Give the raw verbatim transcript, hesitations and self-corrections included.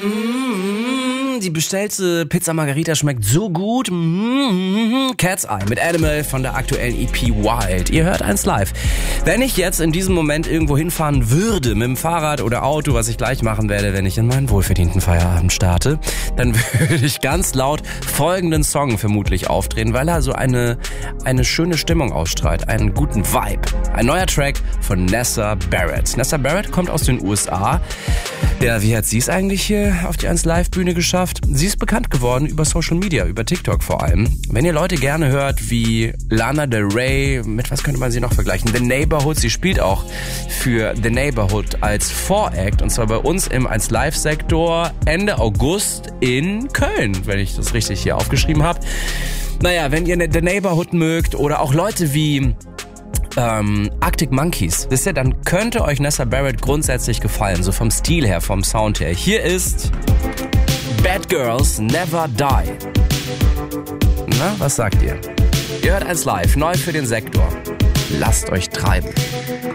Mm, die bestellte Pizza Margherita schmeckt so gut. Mm, Cat's Eye mit Animal von der aktuellen E P Wild. Ihr hört eins live. Wenn ich jetzt in diesem Moment irgendwo hinfahren würde, mit dem Fahrrad oder Auto, was ich gleich machen werde, wenn ich in meinen wohlverdienten Feierabend starte, dann würde ich ganz laut folgenden Song vermutlich aufdrehen, weil er so eine, eine schöne Stimmung ausstrahlt, einen guten Vibe. Ein neuer Track von Nessa Barrett. Nessa Barrett kommt aus den U S A. Ja, wie hat sie es eigentlich hier auf die eins live Bühne geschafft? Sie ist bekannt geworden über Social Media, über TikTok vor allem. Wenn ihr Leute gerne hört wie Lana Del Rey, mit was könnte man sie noch vergleichen? The Neighborhood, sie spielt auch für The Neighborhood als Voract, und zwar bei uns im eins live Sektor Ende August in Köln, wenn ich das richtig hier aufgeschrieben habe. Naja, wenn ihr The Neighborhood mögt oder auch Leute wie Ähm, Arctic Monkeys, wisst ihr, dann könnte euch Nessa Barrett grundsätzlich gefallen, so vom Stil her, vom Sound her. Hier ist Bad Girls Never Die. Na, was sagt ihr? Ihr hört eins live, neu für den Sektor. Lasst euch treiben.